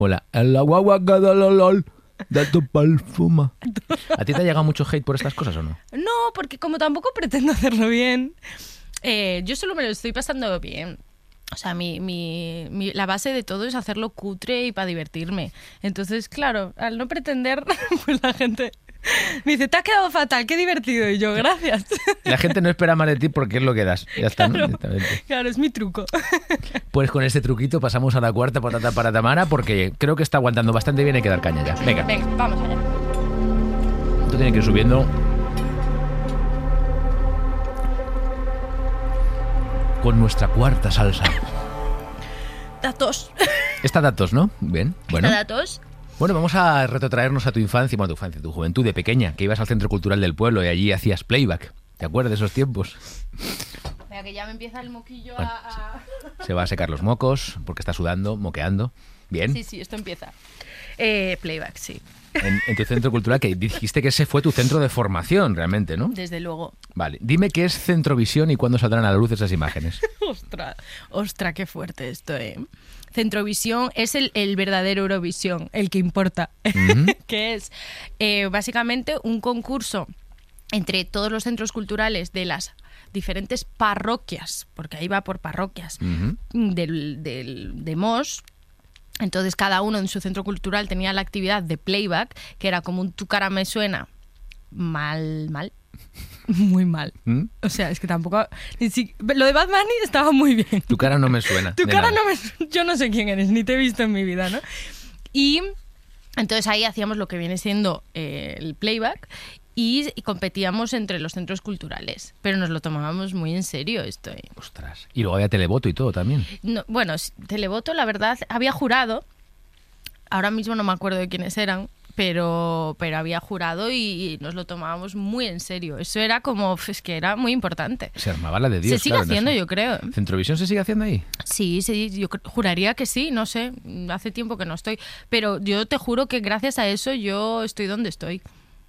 Hola. El agua lol de tu perfuma. ¿A ti te ha llegado mucho hate por estas cosas o no? No, porque como tampoco pretendo hacerlo bien, yo solo me lo estoy pasando bien. O sea, la base de todo es hacerlo cutre y para divertirme. Entonces, claro, al no pretender, pues la gente me dice, te ha quedado fatal, qué divertido. Y yo, gracias. La gente no espera más de ti porque es lo que das. Ya está, Claro, ¿no? claro, es mi truco. Pues con este truquito pasamos a la cuarta patata para Tamara porque creo que está aguantando bastante bien, hay que dar caña ya. Venga, Vamos allá. esto tiene que ir subiendo. Con nuestra cuarta salsa. Datos. Está datos, ¿no? Bien, bueno. Datos. Bueno, vamos a retrotraernos a tu infancia, tu juventud de pequeña, que ibas al Centro Cultural del Pueblo y allí hacías playback. ¿Te acuerdas de esos tiempos? Mira que ya me empieza el moquillo Bueno, a... Se va a secar los mocos porque está sudando, moqueando. Bien. Sí, esto empieza. Playback, sí. En tu centro cultural, que dijiste que ese fue tu centro de formación realmente, ¿no? Desde luego. Vale, dime qué es Centrovisión y cuándo saldrán a la luz esas imágenes. Ostras, qué fuerte esto, ¿eh? Centrovisión es el verdadero Eurovisión, el que importa, que es básicamente un concurso entre todos los centros culturales de las diferentes parroquias, porque ahí va por parroquias, de Mos. Entonces cada uno en su centro cultural tenía la actividad de playback, que era como un Tu cara me suena mal, muy mal. O sea, es que tampoco... Lo de Bad Bunny estaba muy bien. Tu cara no me suena. Tu cara no me... Yo no sé quién eres, ni te he visto en mi vida, ¿no? Y entonces ahí hacíamos lo que viene siendo el playback y competíamos entre los centros culturales. Pero nos lo tomábamos muy en serio esto. Ostras. Y luego había televoto y todo también. No, bueno, televoto, la verdad, había jurado. Ahora mismo no me acuerdo de quiénes eran, pero había jurado y nos lo tomábamos muy en serio. Eso era como, es que era muy importante. Se armaba la de Dios. Se sigue haciendo, yo creo. ¿Centrovisión se sigue haciendo ahí? Sí, yo juraría que sí, no sé, hace tiempo que no estoy. Pero yo te juro que gracias a eso yo estoy donde estoy.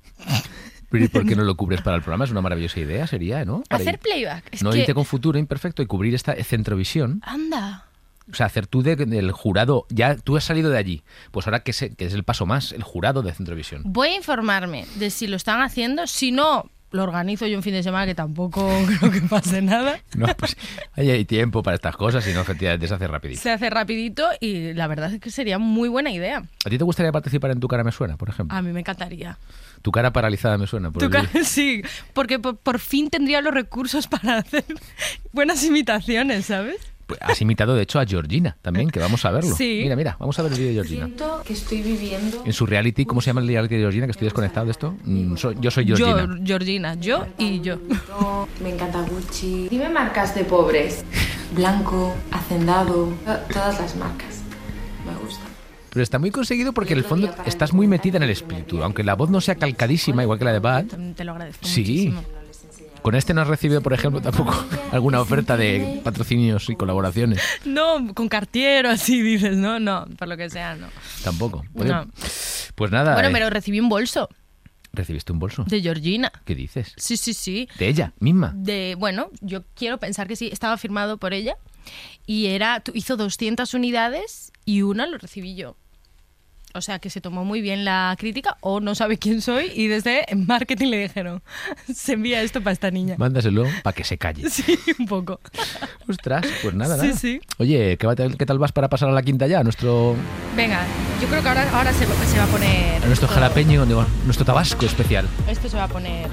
¿Pero por qué no lo cubres para el programa? Es una maravillosa idea, sería, ¿no? Hacer playback. No irte con Futuro Imperfecto y cubrir esta Centrovisión. Anda. O sea, hacer tú del jurado, ya tú has salido de allí, pues ahora que es el paso más, el jurado de Centrovisión. Voy a informarme de si lo están haciendo, si no, lo organizo yo un fin de semana que tampoco creo que pase nada. No, pues ahí hay tiempo para estas cosas y no, efectivamente se hace rapidito. Se hace rapidito y la verdad es que sería muy buena idea. ¿A ti te gustaría participar en Tu cara me suena, por ejemplo? A mí me encantaría. Tu cara paralizada me suena. Sí, porque por fin tendría los recursos para hacer buenas imitaciones, ¿sabes? Pues has imitado, de hecho, a Georgina también, que vamos a verlo. Sí. Mira, vamos a ver el vídeo de Georgina. Siento que estoy viviendo... En su reality, ¿cómo se llama el reality de Georgina? Que estoy desconectado de esto. Yo soy Georgina. Georgina, yo y yo. Me encanta Gucci. Dime marcas de pobres. Blanco, Hacendado, todas las marcas. Me gusta. Pero está muy conseguido porque en el fondo estás muy metida en el espíritu. Aunque la voz no sea calcadísima, igual que la de Bad. Te lo agradezco Sí. muchísimo. Con este no has recibido, por ejemplo, tampoco alguna oferta de patrocinios y colaboraciones. No, con Cartier o así dices, ¿no? No, por lo que sea, no. Tampoco. No. Pues nada. Bueno, pero recibí un bolso ¿Recibiste un bolso? de Georgina. ¿Qué dices? Sí. ¿De ella misma? Bueno, yo quiero pensar que sí, estaba firmado por ella y hizo 200 unidades y una lo recibí yo. O sea, que se tomó muy bien la crítica o no sabe quién soy y desde marketing le dijeron, se envía esto para esta niña. Mándaselo para que se calle. Sí, un poco. Ostras, pues nada. Sí. Oye, ¿qué tal vas para pasar a la quinta ya? Venga, yo creo que ahora se va a poner... A nuestro jalapeño, nuestro tabasco especial. Esto se va a poner...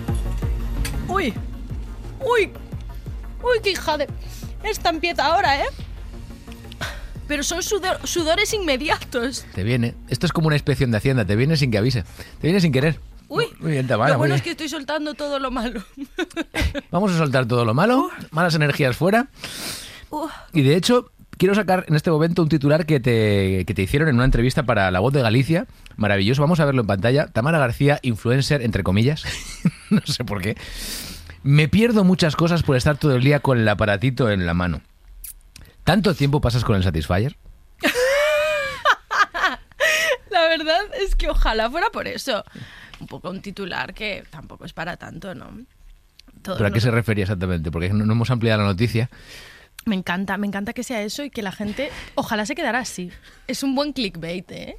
¡Uy! ¡Qué hija de... Esta empieza ahora, ¿eh? Pero son sudores inmediatos. Te viene. Esto es como una inspección de Hacienda. Te viene sin que avise. Te viene sin querer. Uy, muy bien, Tamara, lo bueno muy es que estoy soltando todo lo malo. Vamos a soltar todo lo malo, malas energías fuera. Y de hecho, quiero sacar en este momento un titular que te hicieron en una entrevista para La Voz de Galicia. Maravilloso, vamos a verlo en pantalla. Tamara García, influencer, entre comillas. No sé por qué. Me pierdo muchas cosas por estar todo el día con el aparatito en la mano. ¿Tanto tiempo pasas con el Satisfyer? La verdad es que ojalá fuera por eso. Un poco un titular que tampoco es para tanto, ¿no? ¿Pero a qué se refería exactamente? Porque no hemos ampliado la noticia. Me encanta que sea eso y que la gente ojalá se quedara así. Es un buen clickbait, ¿eh?